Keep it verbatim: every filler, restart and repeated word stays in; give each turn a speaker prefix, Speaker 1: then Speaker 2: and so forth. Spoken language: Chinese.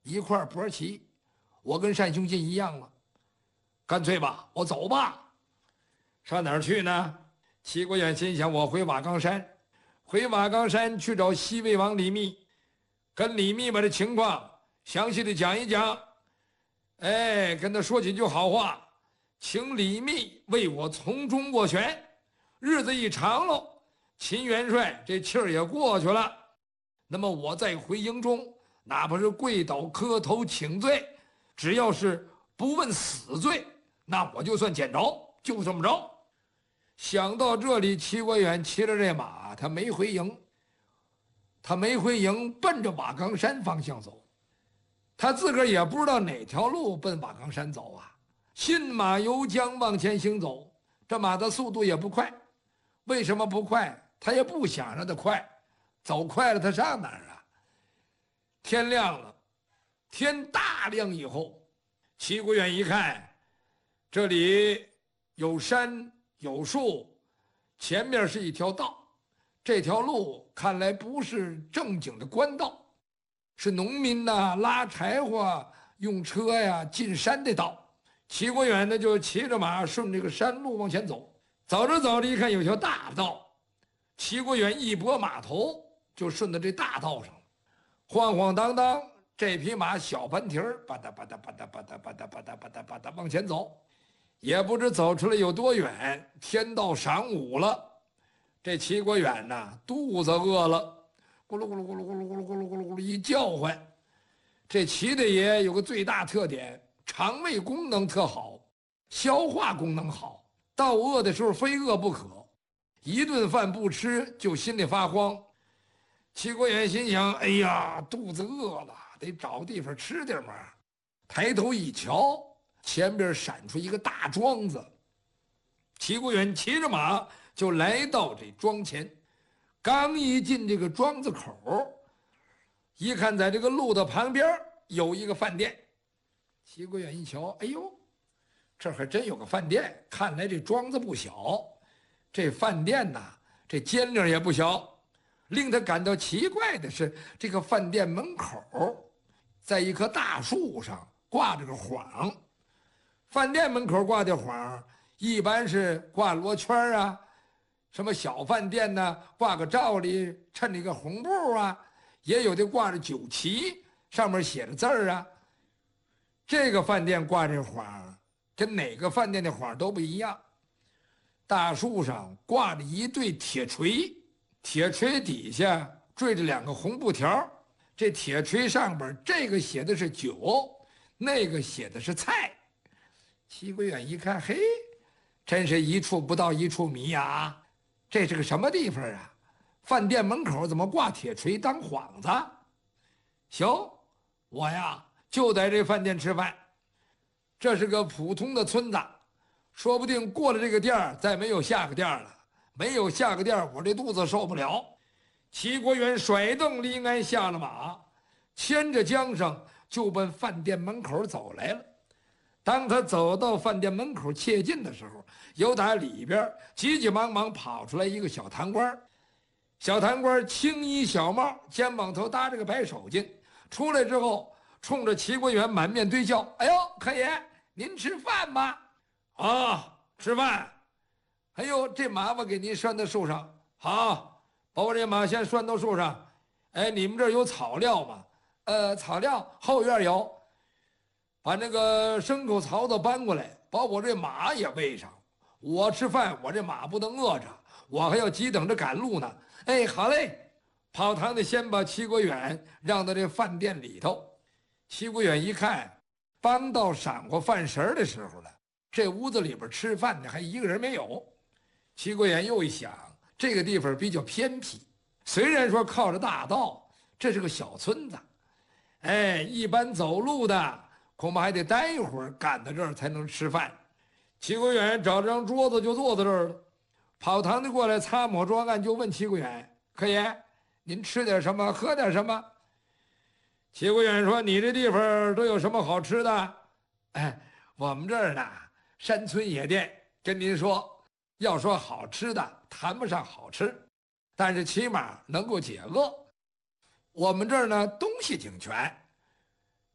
Speaker 1: 一块搏棋，我跟单雄信一样了。干脆吧，我走吧。上哪儿去呢？齐国远心想，我回瓦岗山，回瓦岗山去找西魏王李密，跟李密把这情况详细的讲一讲。哎，跟他说几句好话，请李密为我从中斡旋。日子一长喽，秦元帅这气儿也过去了，那么我再回营中，哪怕是跪倒磕头请罪，只要是不问死罪，那我就算捡着，就这么着。想到这里，齐国远骑着这马，他没回营，他没回营，奔着瓦岗山方向走。他自个儿也不知道哪条路奔瓦岗山走啊，信马由缰往前行走，这马的速度也不快。为什么不快？他也不想让它快，走快了他上哪儿啊？天亮了，天大亮以后，齐国远一看，这里有山有树，前面是一条道，这条路看来不是正经的官道，是农民呐、拉柴火用车呀进山的道。齐国远呢就骑着马顺这个山路往前走，走着走着一看有条大道，齐国远一拨马头就顺到这大道上了，晃晃荡荡，这匹马小半蹄儿，吧嗒吧嗒吧嗒吧嗒吧嗒吧嗒吧嗒吧嗒往前走，也不知走出来有多远，天到晌午了，这齐国远呐肚子饿了，咕噜咕噜咕噜咕噜咕噜咕噜咕噜咕噜一叫唤。这齐大爷有个最大特点，肠胃功能特好，消化功能好，到饿的时候非饿不可，一顿饭不吃就心里发慌。齐国远心想，哎呀，肚子饿了，得找个地方吃点嘛。抬头一瞧，前边闪出一个大庄子。齐国远骑着马就来到这庄前，刚一进这个庄子口，一看在这个路的旁边有一个饭店。齐国远一瞧，哎呦，这还真有个饭店，看来这庄子不小，这饭店呐，这间领也不小。令他感到奇怪的是，这个饭店门口在一棵大树上挂着个幌。饭店门口挂的幌一般是挂罗圈啊，什么小饭店呢挂个罩里衬着个红布啊，也有的挂着酒旗，上面写着字儿啊。这个饭店挂这幌跟哪个饭店的幌都不一样，大树上挂着一对铁锤，铁锤底下坠着两个红布条，这铁锤上边这个写的是酒，那个写的是菜。齐国远一看，嘿，真是一处不到一处迷呀，这是个什么地方啊？饭店门口怎么挂铁锤当幌子？行，我呀就在这饭店吃饭，这是个普通的村子，说不定过了这个店儿再没有下个店儿了，没有下个店儿我这肚子受不了。齐国远甩蹬离鞍下了马，牵着缰绳就奔饭店门口走来了。当他走到饭店门口切近的时候，由打里边急急忙忙跑出来一个小堂官。小堂官青衣小帽，肩膀头搭着个白手巾，出来之后冲着齐国远满面堆笑：“哎呦，客爷，您吃饭吗？啊，吃饭。哎呦，这马我给您拴在树上，好，把我这马先拴到树上。哎，你们这儿有草料吗？呃，草料后院有。把那个牲口槽子搬过来，把我这马也喂上。我吃饭，我这马不能饿着，我还要急等着赶路呢。哎，好嘞。”跑堂的先把齐国远让到这饭店里头。齐国远一看，帮到晌午饭食的时候了，这屋子里边吃饭的还一个人没有。齐国远又一想，这个地方比较偏僻，虽然说靠着大道，这是个小村子，哎，一般走路的恐怕还得待一会儿赶到这儿才能吃饭。齐国远找张桌子就坐在这儿了。跑堂的过来擦抹桌案，就问齐国远：“客爷，您吃点什么，喝点什么？”齐国远说：“你这地方都有什么好吃的？”“哎，我们这儿呢，山村野店，跟您说，要说好吃的，谈不上好吃，但是起码能够解饿。我们这儿呢，东西挺全，